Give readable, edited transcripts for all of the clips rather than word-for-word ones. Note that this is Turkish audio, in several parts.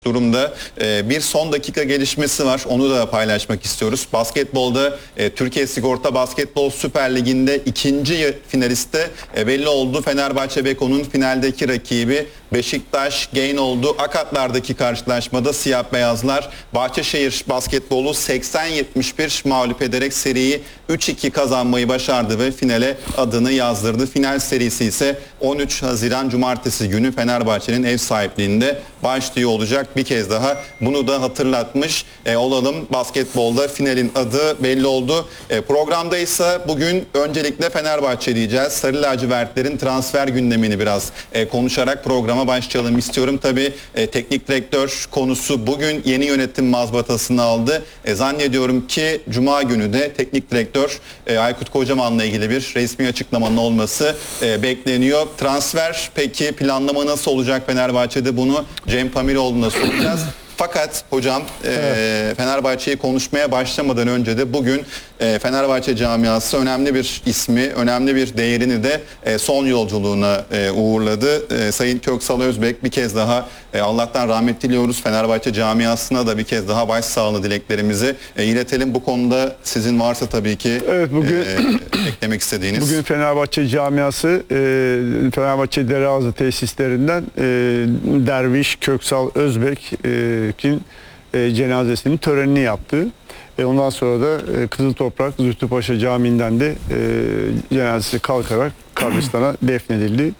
durumda. Bir son dakika gelişmesi var. Onu da paylaşmak istiyoruz. Basketbolda Türkiye Sigorta Basketbol Süper Ligi'nde ikinci finaliste belli oldu. Fenerbahçe Beko'nun finaldeki rakibi Beşiktaş Gain oldu. Akatlardaki karşılaşmada siyah beyazlar Bahçeşehir Basketbolu 80-71 mağlup ederek seriyi 3-2 kazanmayı başardı ve finale adını yazdırdı. Final serisi ise 13 Haziran Cumartesi günü Fenerbahçe'nin ev sahipliğinde başlıyor olacak. Bir kez daha bunu da hatırlatmış olalım. Basketbolda finalin adı belli oldu. Programda ise bugün öncelikle Fenerbahçe diyeceğiz. Sarı lacivertlerin transfer gündemini biraz konuşarak programa başlayalım istiyorum. Tabii teknik direktör konusu bugün yeni yönetim mazbatasını aldı. Zannediyorum ki Cuma günü de teknik direktör Aykut Kocaman'la ilgili bir resmi açıklamanın olması bekleniyor. Transfer peki planlama nasıl olacak Fenerbahçe'de, bunu Cem Pamiroğlu'na soracağız. Fakat hocam Fenerbahçe'yi konuşmaya başlamadan önce de bugün Fenerbahçe camiası önemli bir ismi, önemli bir değerini de son yolculuğuna uğurladı. Sayın Köksal Özbek, bir kez daha Allah'tan rahmet diliyoruz. Fenerbahçe camiasına da bir kez daha başsağlığı dileklerimizi iletelim. Bu konuda sizin varsa tabii ki bugün eklemek istediğiniz. Bugün Fenerbahçe camiası Fenerbahçe Dereazı tesislerinden Derviş Köksal Özbek'in cenazesinin törenini yaptı. Ondan sonra da Kızıltoprak Zühtüpaşa Camii'nden de cenazesi kalkarak kabristan'a defnedildi.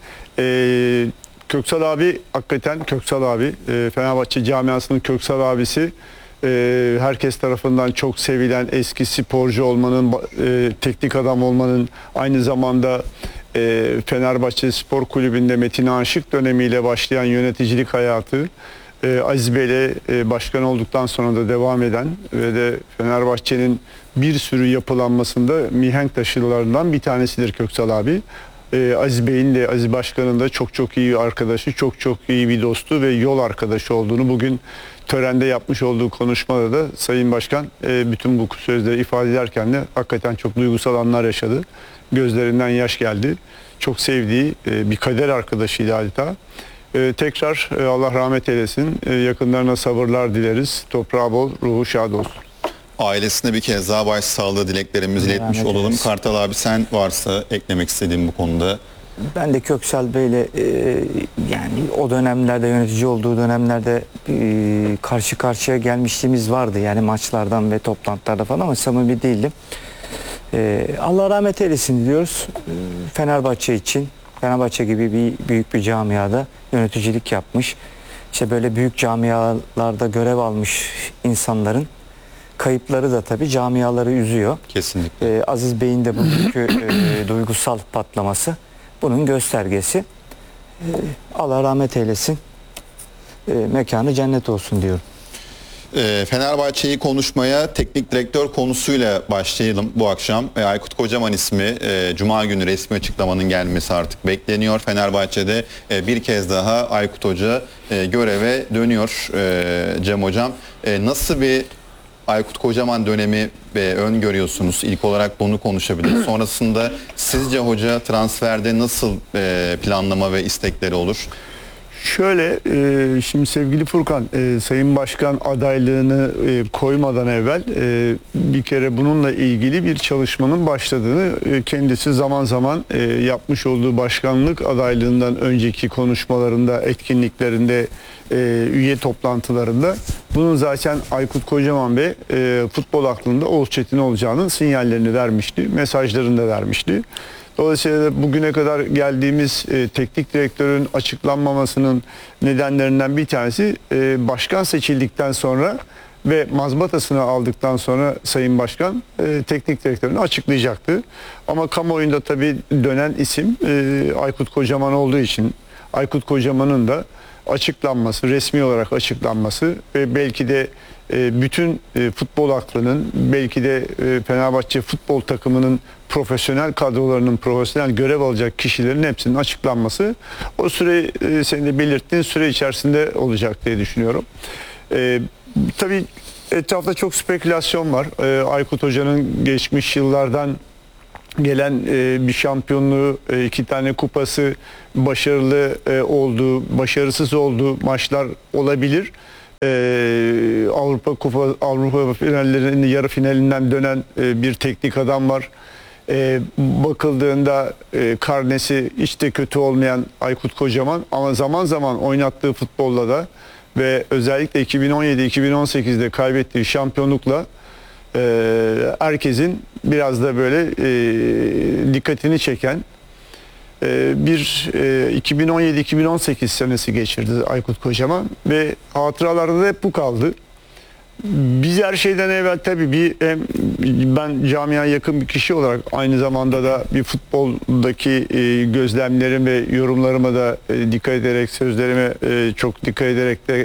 Köksal abi, hakikaten Köksal abi, Fenerbahçe camiasının Köksal abisi, herkes tarafından çok sevilen, eski sporcu olmanın, teknik adam olmanın, aynı zamanda Fenerbahçe Spor Kulübü'nde Metin Aşık dönemiyle başlayan yöneticilik hayatı, Aziz Bey'le başkan olduktan sonra da devam eden ve de Fenerbahçe'nin bir sürü yapılanmasında mihenk taşlarından bir tanesidir Köksal abi. Aziz Bey'in de, Aziz Başkan'ın da çok iyi arkadaşı, çok iyi bir dostu ve yol arkadaşı olduğunu bugün törende yapmış olduğu konuşmada da Sayın Başkan bütün bu sözleri ifade ederken de hakikaten çok duygusal anlar yaşadı. Gözlerinden yaş geldi. Çok sevdiği bir kader arkadaşıydı adeta. Tekrar Allah rahmet eylesin. Yakınlarına sabırlar dileriz. Toprağı bol, ruhu şad olsun. Ailesine bir kez daha başsağlığı dileklerimizi iletmiş olalım. Kartal abi, sen varsa eklemek istediğin bu konuda. Ben de Köksal Bey'le yani o dönemlerde, yönetici olduğu dönemlerde karşı karşıya gelmişliğimiz vardı. Yani maçlardan ve toplantılarda falan, ama samimi değildim. Allah rahmet eylesin diyoruz. Fenerbahçe için, Fenerbahçe gibi büyük bir camiada yöneticilik yapmış. İşte böyle büyük camialarda görev almış insanların kayıpları da tabii camiaları üzüyor. Kesinlikle. Aziz Bey'in de bugünkü duygusal patlaması bunun göstergesi. Allah rahmet eylesin. Mekanı cennet olsun diyorum. Fenerbahçe'yi konuşmaya teknik direktör konusuyla başlayalım bu akşam. Aykut Kocaman ismi Cuma günü resmi açıklamanın gelmesi artık bekleniyor. Fenerbahçe'de bir kez daha Aykut Hoca göreve dönüyor Cem Hocam. Nasıl bir Aykut Kocaman dönemi öngörüyorsunuz? İlk olarak bunu konuşabiliriz. Sonrasında sizce hoca transferde nasıl planlama ve istekleri olur? Şöyle, şimdi sevgili Furkan, Sayın Başkan adaylığını koymadan evvel bir kere bununla ilgili bir çalışmanın başladığını kendisi zaman zaman yapmış olduğu başkanlık adaylığından önceki konuşmalarında, etkinliklerinde, üye toplantılarında bunun zaten Aykut Kocaman ve futbol aklında Oğuz Çetin olacağının sinyallerini vermişti, mesajlarını da vermişti. Dolayısıyla bugüne kadar geldiğimiz teknik direktörün açıklanmamasının nedenlerinden bir tanesi başkan seçildikten sonra ve mazbatasını aldıktan sonra Sayın Başkan teknik direktörünü açıklayacaktı. Ama kamuoyunda tabii dönen isim Aykut Kocaman olduğu için Aykut Kocaman'ın da açıklanması, resmi olarak açıklanması ve belki de bütün futbol aklının, belki de Fenerbahçe futbol takımının profesyonel kadrolarının, profesyonel görev alacak kişilerin hepsinin açıklanması o süre, senin de belirttiğin süre içerisinde olacak diye düşünüyorum. Tabii etrafta çok spekülasyon var. Aykut Hoca'nın geçmiş yıllardan gelen bir şampiyonluğu, 2 tane kupası, başarılı olduğu, başarısız olduğu maçlar olabilir. Avrupa finallerinin yarı finalinden dönen bir teknik adam var. Bakıldığında karnesi hiç de kötü olmayan Aykut Kocaman, ama zaman zaman oynattığı futbolla da ve özellikle 2017-2018'de kaybettiği şampiyonlukla herkesin biraz da böyle dikkatini çeken bir 2017-2018 senesi geçirdi Aykut Kocaman ve hatıralarda da hep bu kaldı. Biz her şeyden evvel tabii ben camiaya yakın bir kişi olarak aynı zamanda da bir futboldaki gözlemlerim ve yorumlarıma da dikkat ederek, sözlerime çok dikkat ederek de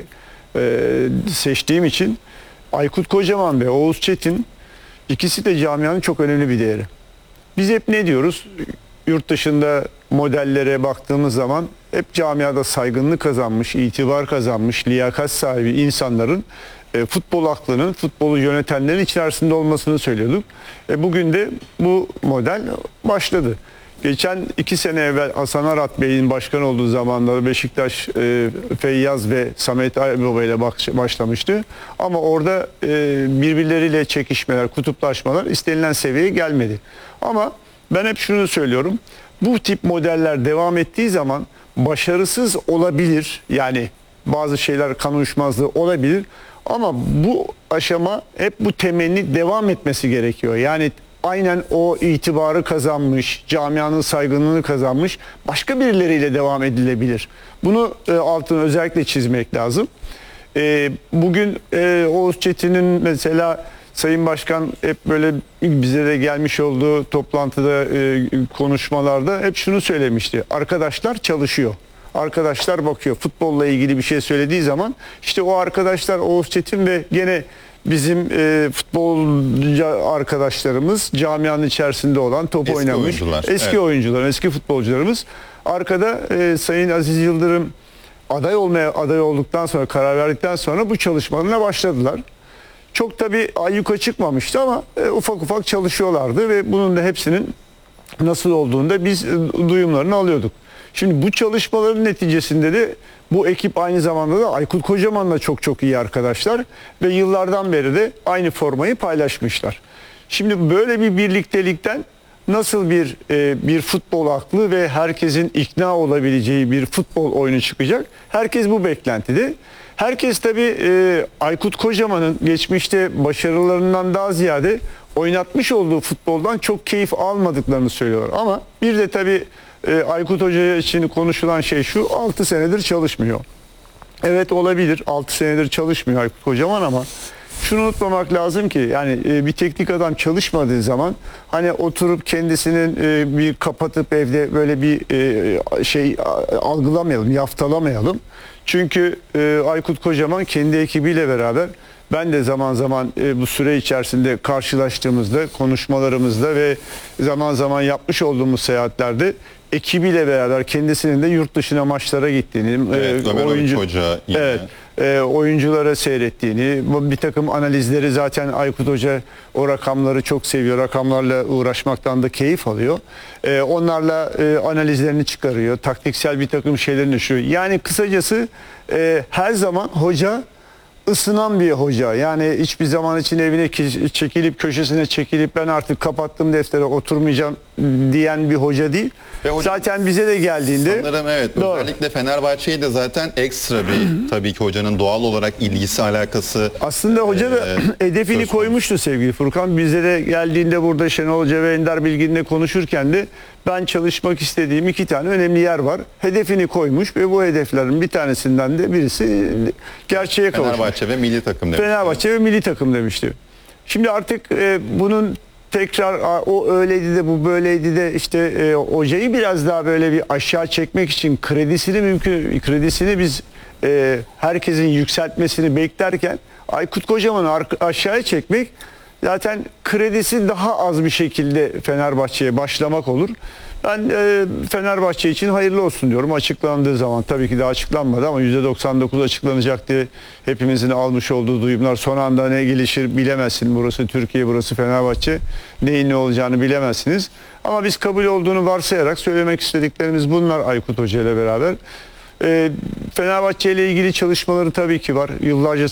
seçtiğim için Aykut Kocaman ve Oğuz Çetin ikisi de camianın çok önemli bir değeri. Biz hep ne diyoruz? Yurt dışında modellere baktığımız zaman hep camiada saygınlık kazanmış, itibar kazanmış, liyakat sahibi insanların futbol aklının, futbolu yönetenlerin içerisinde olmasını söylüyorduk. Bugün de bu model başladı. Geçen 2 sene evvel Hasan Arat Bey'in başkan olduğu zamanlarda Beşiktaş Feyyaz ve Samet Aybaba ile başlamıştı. Ama orada birbirleriyle çekişmeler, kutuplaşmalar istenilen seviyeye gelmedi. Ama ben hep şunu söylüyorum. Bu tip modeller devam ettiği zaman başarısız olabilir. Yani bazı şeyler kan uyuşmazlığı olabilir. Ama bu aşama hep bu temenni devam etmesi gerekiyor. Yani aynen o itibarı kazanmış, camianın saygınlığını kazanmış başka birileriyle devam edilebilir. Bunu altını özellikle çizmek lazım. Bugün Oğuz Çetin'in mesela Sayın Başkan hep böyle bize de gelmiş olduğu toplantıda, konuşmalarda hep şunu söylemişti. Arkadaşlar çalışıyor. Arkadaşlar bakıyor. Futbolla ilgili bir şey söylediği zaman işte o arkadaşlar Oğuz Çetin ve gene bizim futbolcu arkadaşlarımız, camianın içerisinde olan top Eski oynamış oyuncular, eski evet. oyuncular, eski futbolcularımız. Arkada Sayın Aziz Yıldırım aday olduktan sonra, karar verdikten sonra bu çalışmalarına başladılar. Çok tabii ayyuka çıkmamıştı ama ufak ufak çalışıyorlardı ve bunun da hepsinin nasıl olduğunda biz duyumlarını alıyorduk. Şimdi bu çalışmaların neticesinde de bu ekip aynı zamanda da Aykut Kocaman'la çok çok iyi arkadaşlar ve yıllardan beri de aynı formayı paylaşmışlar. Şimdi böyle bir birliktelikten nasıl bir futbol aklı ve herkesin ikna olabileceği bir futbol oyunu çıkacak? Herkes bu beklentide. Herkes tabii Aykut Kocaman'ın geçmişte başarılarından daha ziyade oynatmış olduğu futboldan çok keyif almadıklarını söylüyorlar. Ama bir de tabii Aykut Hoca için konuşulan şey şu: 6 senedir çalışmıyor. Evet, olabilir, 6 senedir çalışmıyor Aykut Kocaman ama şunu unutmamak lazım ki yani bir teknik adam çalışmadığı zaman hani oturup kendisinin bir kapatıp evde böyle bir şey algılamayalım, yaftalamayalım. Çünkü Aykut Kocaman kendi ekibiyle beraber, ben de zaman zaman bu süre içerisinde karşılaştığımızda, konuşmalarımızda ve zaman zaman yapmış olduğumuz seyahatlerde ekibiyle beraber kendisinin de yurt dışına maçlara gittiğini, Evet, Hoca yine. evet, oyunculara seyrettiğini, bir takım analizleri, zaten Aykut Hoca o rakamları çok seviyor. Rakamlarla uğraşmaktan da keyif alıyor. Onlarla analizlerini çıkarıyor. Taktiksel bir takım şeylerini düşüyor. Yani kısacası her zaman hoca ısınan bir hoca. Yani hiçbir zaman için evine çekilip, köşesine çekilip ben artık kapattım deftere oturmayacağım diyen bir hoca değil. Hocam, zaten bize de geldiğinde sanırım evet. Doğru. Özellikle Fenerbahçe'yi de zaten ekstra bir tabii ki hocanın doğal olarak ilgisi, alakası. aslında hoca da hedefini söz koymuştu sevgili Furkan. Bize de geldiğinde burada Şenol Hoca ve Ender Bilgin'le konuşurken de ben çalışmak istediğim 2 tane önemli yer var. Hedefini koymuş ve bu hedeflerin bir tanesinden de birisi gerçeğe kavuşmuş. Fenerbahçe ve milli takım demişti. Fenerbahçe ve milli takım demişti. Şimdi artık bunun tekrar o öyleydi de bu böyleydi de işte hocayı biraz daha böyle bir aşağı çekmek için kredisini biz herkesin yükseltmesini beklerken Aykut Kocaman'ı aşağıya çekmek, zaten kredisi daha az bir şekilde Fenerbahçe'ye başlamak olur. Ben Fenerbahçe için hayırlı olsun diyorum. Açıklandığı zaman, tabii ki daha açıklanmadı ama %99 açıklanacaktı. Hepimizin almış olduğu duyumlar, son anda ne gelişir bilemezsin. Burası Türkiye, burası Fenerbahçe. Neyin ne olacağını bilemezsiniz. Ama biz kabul olduğunu varsayarak söylemek istediklerimiz bunlar Aykut Hoca ile beraber. Fenerbahçe ile ilgili çalışmaları tabii ki var. Yıllarca